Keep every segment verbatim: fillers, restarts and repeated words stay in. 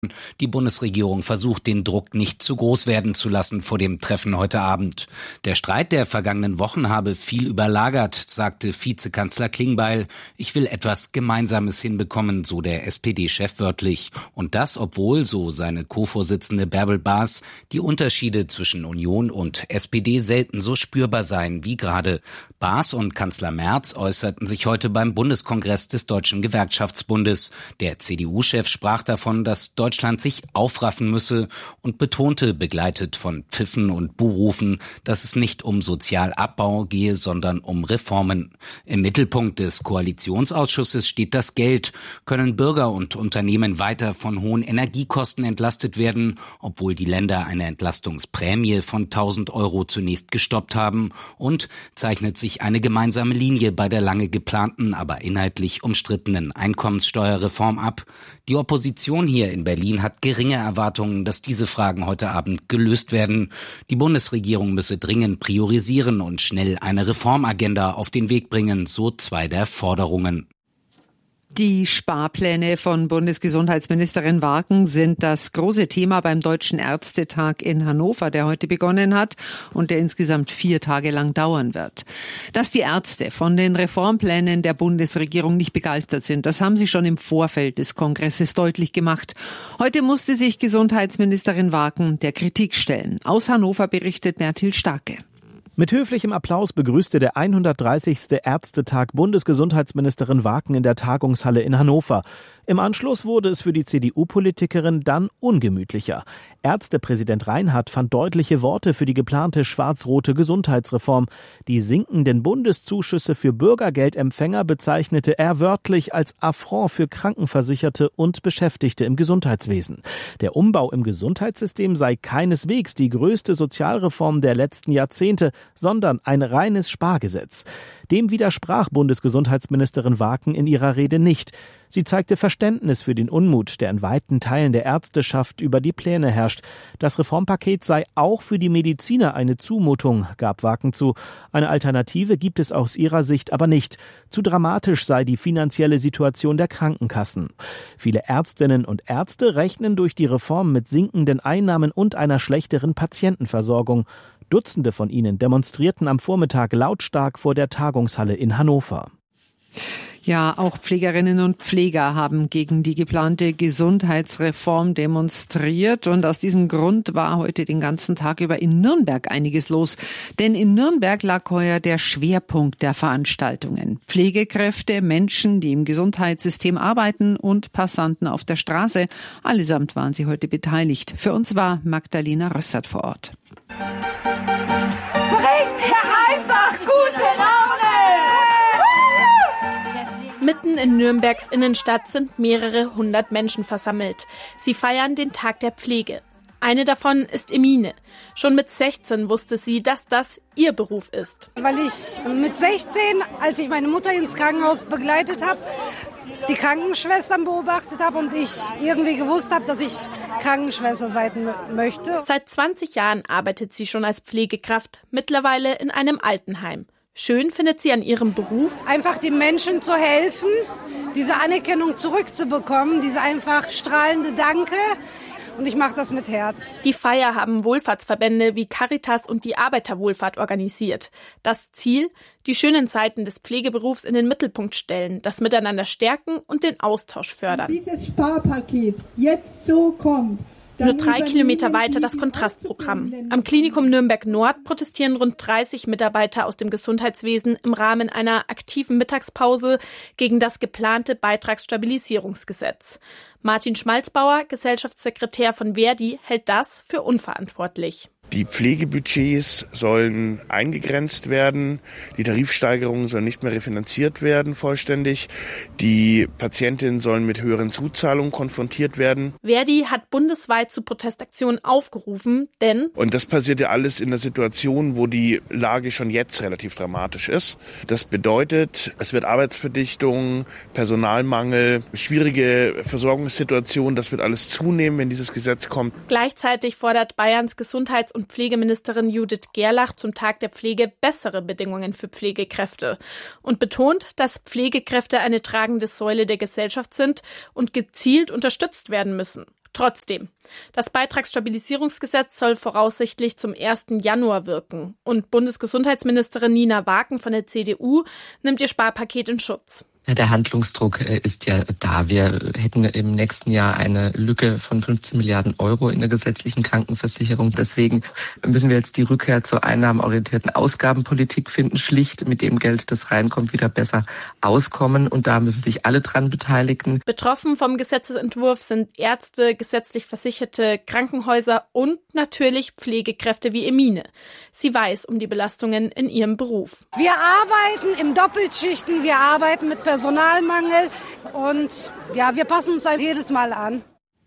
Die Bundesregierung versucht, den Druck nicht zu groß werden zu lassen vor dem Treffen heute Abend. Der Streit der vergangenen Wochen habe viel überlagert, sagte Vizekanzler Klingbeil. Ich will etwas Gemeinsames hinbekommen, so der S P D-Chef wörtlich. Und das, obwohl, so seine Co-Vorsitzende Bärbel Baas, die Unterschiede zwischen Union und S P D selten so spürbar seien wie gerade. Baas und Kanzler Merz äußerten sich heute beim Bundeskongress des Deutschen Gewerkschaftsbundes. Der C D U-Chef sprach davon, dass Deutschland Deutschland sich aufraffen müsse und betonte, begleitet von Pfiffen und Buhrufen, dass es nicht um Sozialabbau gehe, sondern um Reformen. Im Mittelpunkt des Koalitionsausschusses steht das Geld. Können Bürger und Unternehmen weiter von hohen Energiekosten entlastet werden, obwohl die Länder eine Entlastungsprämie von tausend Euro zunächst gestoppt haben? Und zeichnet sich eine gemeinsame Linie bei der lange geplanten, aber inhaltlich umstrittenen Einkommenssteuerreform ab? Die Opposition hier in Berlin hat geringe Erwartungen, dass diese Fragen heute Abend gelöst werden. Die Bundesregierung müsse dringend priorisieren und schnell eine Reformagenda auf den Weg bringen, so zwei der Forderungen. Die Sparpläne von Bundesgesundheitsministerin Warken sind das große Thema beim Deutschen Ärztetag in Hannover, der heute begonnen hat und der insgesamt vier Tage lang dauern wird. Dass die Ärzte von den Reformplänen der Bundesregierung nicht begeistert sind, das haben sie schon im Vorfeld des Kongresses deutlich gemacht. Heute musste sich Gesundheitsministerin Warken der Kritik stellen. Aus Hannover berichtet Bertil Starke. Mit höflichem Applaus begrüßte der hundertdreißigste Ärztetag Bundesgesundheitsministerin Warken in der Tagungshalle in Hannover. Im Anschluss wurde es für die C D U-Politikerin dann ungemütlicher. Ärztepräsident Reinhardt fand deutliche Worte für die geplante schwarz-rote Gesundheitsreform. Die sinkenden Bundeszuschüsse für Bürgergeldempfänger bezeichnete er wörtlich als Affront für Krankenversicherte und Beschäftigte im Gesundheitswesen. Der Umbau im Gesundheitssystem sei keineswegs die größte Sozialreform der letzten Jahrzehnte, sondern ein reines Spargesetz. Dem widersprach Bundesgesundheitsministerin Warken in ihrer Rede nicht. Sie zeigte Verständnis für den Unmut, der in weiten Teilen der Ärzteschaft über die Pläne herrscht. Das Reformpaket sei auch für die Mediziner eine Zumutung, gab Warken zu. Eine Alternative gibt es aus ihrer Sicht aber nicht. Zu dramatisch sei die finanzielle Situation der Krankenkassen. Viele Ärztinnen und Ärzte rechnen durch die Reform mit sinkenden Einnahmen und einer schlechteren Patientenversorgung. Dutzende von ihnen demonstrierten am Vormittag lautstark vor der Tagungshalle in Hannover. Ja, auch Pflegerinnen und Pfleger haben gegen die geplante Gesundheitsreform demonstriert. Und aus diesem Grund war heute den ganzen Tag über in Nürnberg einiges los. Denn in Nürnberg lag heuer der Schwerpunkt der Veranstaltungen. Pflegekräfte, Menschen, die im Gesundheitssystem arbeiten und Passanten auf der Straße. Allesamt waren sie heute beteiligt. Für uns war Magdalena Rössert vor Ort. Bringt mir einfach gute Laune! Mitten in Nürnbergs Innenstadt sind mehrere hundert Menschen versammelt. Sie feiern den Tag der Pflege. Eine davon ist Emine. Schon mit sechzehn wusste sie, dass das ihr Beruf ist. Weil ich mit sechzehn, als ich meine Mutter ins Krankenhaus begleitet habe, die Krankenschwestern beobachtet habe und ich irgendwie gewusst habe, dass ich Krankenschwester sein möchte. Seit zwanzig Jahren arbeitet sie schon als Pflegekraft, mittlerweile in einem Altenheim. Schön findet sie an ihrem Beruf, einfach den Menschen zu helfen, diese Anerkennung zurückzubekommen, diese einfach strahlende Danke. Und ich mache das mit Herz. Die Feier haben Wohlfahrtsverbände wie Caritas und die Arbeiterwohlfahrt organisiert. Das Ziel? Die schönen Seiten des Pflegeberufs in den Mittelpunkt stellen, das Miteinander stärken und den Austausch fördern. Wenn dieses Sparpaket jetzt so kommt, nur drei Kilometer weiter das Kontrastprogramm. Am Klinikum Nürnberg Nord protestieren rund dreißig Mitarbeiter aus dem Gesundheitswesen im Rahmen einer aktiven Mittagspause gegen das geplante Beitragsstabilisierungsgesetz. Martin Schmalzbauer, Gesellschaftssekretär von Verdi, hält das für unverantwortlich. Die Pflegebudgets sollen eingegrenzt werden, die Tarifsteigerungen sollen nicht mehr refinanziert werden vollständig, die Patientinnen sollen mit höheren Zuzahlungen konfrontiert werden. Verdi hat bundesweit zu Protestaktionen aufgerufen, denn... Und das passiert ja alles in einer Situation, wo die Lage schon jetzt relativ dramatisch ist. Das bedeutet, es wird Arbeitsverdichtung, Personalmangel, schwierige Versorgungssituationen, das wird alles zunehmen, wenn dieses Gesetz kommt. Gleichzeitig fordert Bayerns Gesundheits- und Pflegeministerin Judith Gerlach zum Tag der Pflege bessere Bedingungen für Pflegekräfte und betont, dass Pflegekräfte eine tragende Säule der Gesellschaft sind und gezielt unterstützt werden müssen. Trotzdem, das Beitragsstabilisierungsgesetz soll voraussichtlich zum ersten Januar wirken. Und Bundesgesundheitsministerin Nina Waaken von der C D U nimmt ihr Sparpaket in Schutz. Ja, der Handlungsdruck ist ja da. Wir hätten im nächsten Jahr eine Lücke von fünfzehn Milliarden Euro in der gesetzlichen Krankenversicherung. Deswegen müssen wir jetzt die Rückkehr zur einnahmenorientierten Ausgabenpolitik finden, schlicht mit dem Geld, das reinkommt, wieder besser auskommen. Und da müssen sich alle dran beteiligen. Betroffen vom Gesetzesentwurf sind Ärzte, gesetzlich versicherte Krankenhäuser und natürlich Pflegekräfte wie Emine. Sie weiß um die Belastungen in ihrem Beruf. Wir arbeiten im Doppelschichten, wir arbeiten mit Personalmangel und ja, wir passen uns jedes Mal an.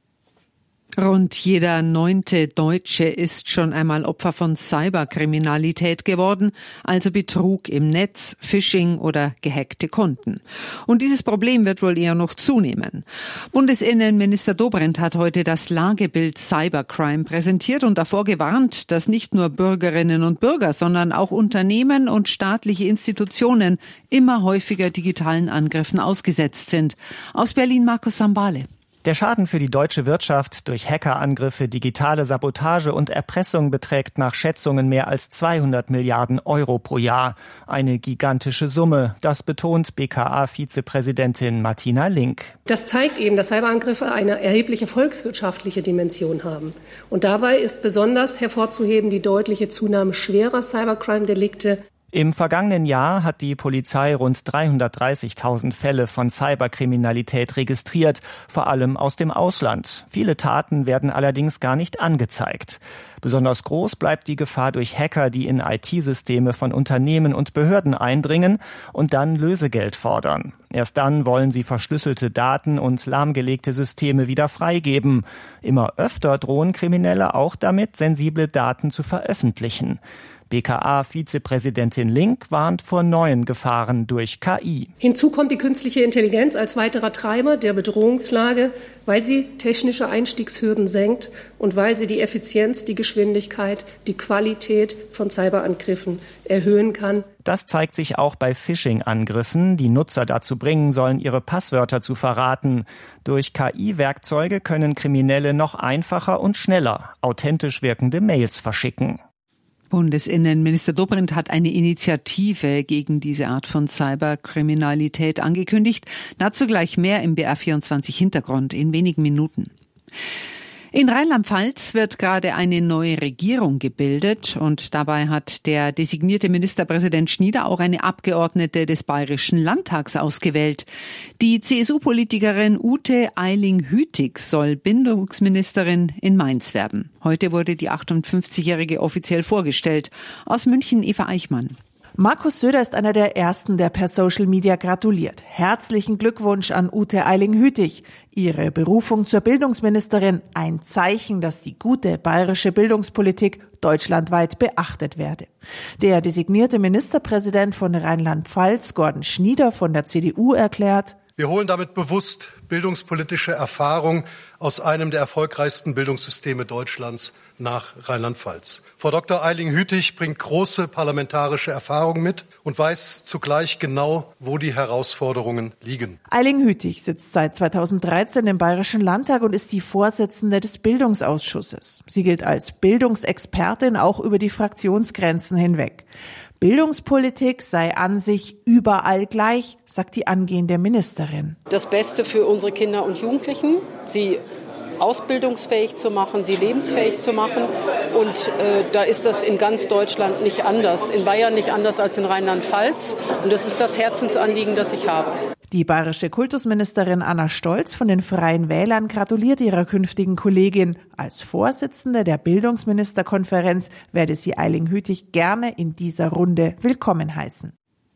Rund jeder neunte Deutsche ist schon einmal Opfer von Cyberkriminalität geworden, also Betrug im Netz, Phishing oder gehackte Konten. Und dieses Problem wird wohl eher noch zunehmen. Bundesinnenminister Dobrindt hat heute das Lagebild Cybercrime präsentiert und davor gewarnt, dass nicht nur Bürgerinnen und Bürger, sondern auch Unternehmen und staatliche Institutionen immer häufiger digitalen Angriffen ausgesetzt sind. Aus Berlin Markus Sambale. Der Schaden für die deutsche Wirtschaft durch Hackerangriffe, digitale Sabotage und Erpressung beträgt nach Schätzungen mehr als zweihundert Milliarden Euro pro Jahr. Eine gigantische Summe, das betont B K A-Vizepräsidentin Martina Link. Das zeigt eben, dass Cyberangriffe eine erhebliche volkswirtschaftliche Dimension haben. Und dabei ist besonders hervorzuheben die deutliche Zunahme schwerer Cybercrime-Delikte. Im vergangenen Jahr hat die Polizei rund dreihundertdreißigtausend Fälle von Cyberkriminalität registriert, vor allem aus dem Ausland. Viele Taten werden allerdings gar nicht angezeigt. Besonders groß bleibt die Gefahr durch Hacker, die in I T-Systeme von Unternehmen und Behörden eindringen und dann Lösegeld fordern. Erst dann wollen sie verschlüsselte Daten und lahmgelegte Systeme wieder freigeben. Immer öfter drohen Kriminelle auch damit, sensible Daten zu veröffentlichen. B K A-Vizepräsidentin Link warnt vor neuen Gefahren durch K I. Hinzu kommt die künstliche Intelligenz als weiterer Treiber der Bedrohungslage, weil sie technische Einstiegshürden senkt und weil sie die Effizienz, die Geschwindigkeit, die Qualität von Cyberangriffen erhöhen kann. Das zeigt sich auch bei Phishing-Angriffen, die Nutzer dazu bringen sollen, ihre Passwörter zu verraten. Durch K I-Werkzeuge können Kriminelle noch einfacher und schneller authentisch wirkende Mails verschicken. Bundesinnenminister Dobrindt hat eine Initiative gegen diese Art von Cyberkriminalität angekündigt. Dazu gleich mehr im B R vierundzwanzig Hintergrund in wenigen Minuten. In Rheinland-Pfalz wird gerade eine neue Regierung gebildet und dabei hat der designierte Ministerpräsident Schnieder auch eine Abgeordnete des Bayerischen Landtags ausgewählt. Die C S U-Politikerin Ute Eiling-Hütig soll Bildungsministerin in Mainz werden. Heute wurde die achtundfünfzigjährige offiziell vorgestellt. Aus München Eva Eichmann. Markus Söder ist einer der Ersten, der per Social Media gratuliert. Herzlichen Glückwunsch an Ute Eiling-Hütig. Ihre Berufung zur Bildungsministerin, ein Zeichen, dass die gute bayerische Bildungspolitik deutschlandweit beachtet werde. Der designierte Ministerpräsident von Rheinland-Pfalz, Gordon Schnieder von der C D U, erklärt: Wir holen damit bewusst bildungspolitische Erfahrung aus einem der erfolgreichsten Bildungssysteme Deutschlands nach Rheinland-Pfalz. Frau Doktor Eiling-Hütig bringt große parlamentarische Erfahrung mit und weiß zugleich genau, wo die Herausforderungen liegen. Eiling-Hütig sitzt seit zweitausenddreizehn im Bayerischen Landtag und ist die Vorsitzende des Bildungsausschusses. Sie gilt als Bildungsexpertin auch über die Fraktionsgrenzen hinweg. Bildungspolitik sei an sich überall gleich, sagt die angehende Ministerin. Das Beste für unsere Kinder und Jugendlichen, sie ausbildungsfähig zu machen, sie lebensfähig zu machen. Und äh, da ist das in ganz Deutschland nicht anders. In Bayern nicht anders als in Rheinland-Pfalz. Und das ist das Herzensanliegen, das ich habe. Die bayerische Kultusministerin Anna Stolz von den Freien Wählern gratuliert ihrer künftigen Kollegin. Als Vorsitzende der Bildungsministerkonferenz werde sie Eiling-Hütig gerne in dieser Runde willkommen heißen.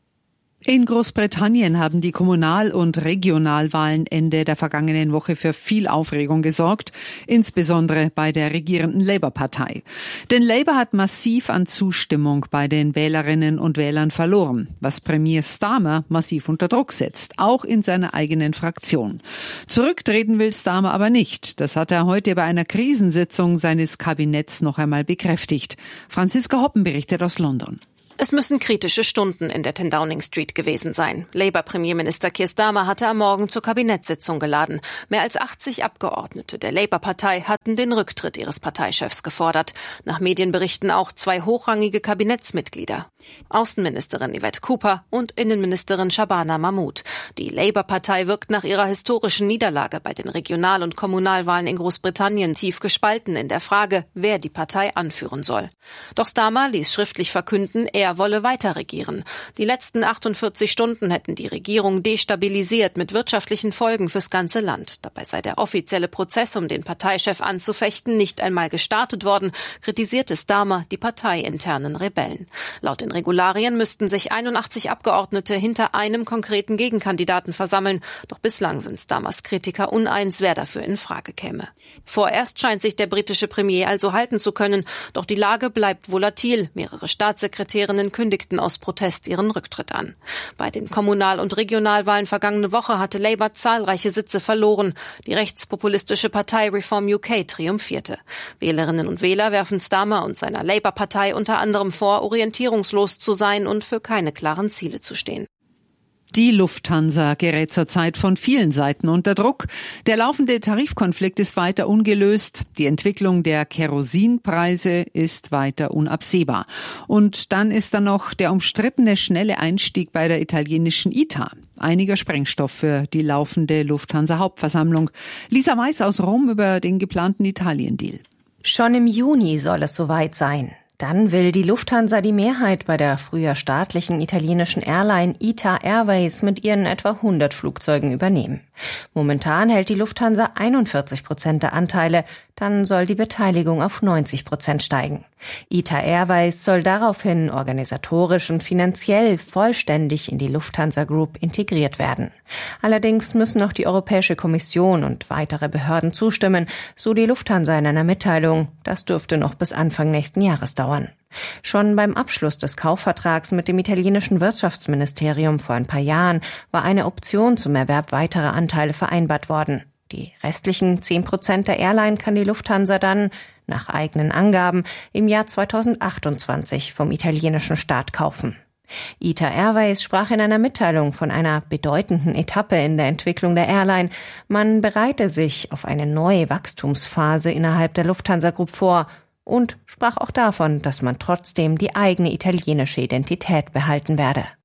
In Großbritannien haben die Kommunal- und Regionalwahlen Ende der vergangenen Woche für viel Aufregung gesorgt, insbesondere bei der regierenden Labour-Partei. Denn Labour hat massiv an Zustimmung bei den Wählerinnen und Wählern verloren, was Premier Starmer massiv unter Druck setzt, auch in seiner eigenen Fraktion. Zurücktreten will Starmer aber nicht. Das hat er heute bei einer Krisensitzung seines Kabinetts noch einmal bekräftigt. Franziska Hoppen berichtet aus London. Es müssen kritische Stunden in der ten Downing Street gewesen sein. Labour-Premierminister Keir Starmer hatte am Morgen zur Kabinettssitzung geladen. Mehr als achtzig Abgeordnete der Labour-Partei hatten den Rücktritt ihres Parteichefs gefordert. Nach Medienberichten auch zwei hochrangige Kabinettsmitglieder. Außenministerin Yvette Cooper und Innenministerin Shabana Mahmood. Die Labour-Partei wirkt nach ihrer historischen Niederlage bei den Regional- und Kommunalwahlen in Großbritannien tief gespalten in der Frage, wer die Partei anführen soll. Doch Starmer ließ schriftlich verkünden, er wolle weiter regieren. Die letzten achtundvierzig Stunden hätten die Regierung destabilisiert mit wirtschaftlichen Folgen fürs ganze Land. Dabei sei der offizielle Prozess, um den Parteichef anzufechten, nicht einmal gestartet worden, kritisierte Starmer die parteiinternen Rebellen. Laut den Regularien müssten sich einundachtzig Abgeordnete hinter einem konkreten Gegenkandidaten versammeln. Doch bislang sind Starmers Kritiker uneins, wer dafür in Frage käme. Vorerst scheint sich der britische Premier also halten zu können. Doch die Lage bleibt volatil. Mehrere Staatssekretärinnen kündigten aus Protest ihren Rücktritt an. Bei den Kommunal- und Regionalwahlen vergangene Woche hatte Labour zahlreiche Sitze verloren. Die rechtspopulistische Partei Reform U K triumphierte. Wählerinnen und Wähler werfen Starmer und seiner Labour-Partei unter anderem vor, orientierungslos zu sein und für keine klaren Ziele zu stehen. Die Lufthansa gerät zurzeit von vielen Seiten unter Druck. Der laufende Tarifkonflikt ist weiter ungelöst. Die Entwicklung der Kerosinpreise ist weiter unabsehbar. Und dann ist da noch der umstrittene schnelle Einstieg bei der italienischen I T A. Einiger Sprengstoff für die laufende Lufthansa-Hauptversammlung. Lisa Weiß aus Rom über den geplanten Italien-Deal. Schon im Juni soll es soweit sein. Dann will die Lufthansa die Mehrheit bei der früher staatlichen italienischen Airline I T A Airways mit ihren etwa hundert Flugzeugen übernehmen. Momentan hält die Lufthansa einundvierzig Prozent der Anteile, dann soll die Beteiligung auf neunzig Prozent steigen. I T A Airways soll daraufhin organisatorisch und finanziell vollständig in die Lufthansa Group integriert werden. Allerdings müssen noch die Europäische Kommission und weitere Behörden zustimmen, so die Lufthansa in einer Mitteilung. Das dürfte noch bis Anfang nächsten Jahres dauern. Schon beim Abschluss des Kaufvertrags mit dem italienischen Wirtschaftsministerium vor ein paar Jahren war eine Option zum Erwerb weiterer Anteile vereinbart worden. Die restlichen zehn Prozent der Airline kann die Lufthansa dann, nach eigenen Angaben, im Jahr zweitausendachtundzwanzig vom italienischen Staat kaufen. I T A Airways sprach in einer Mitteilung von einer bedeutenden Etappe in der Entwicklung der Airline. Man bereite sich auf eine neue Wachstumsphase innerhalb der Lufthansa Group vor und sprach auch davon, dass man trotzdem die eigene italienische Identität behalten werde.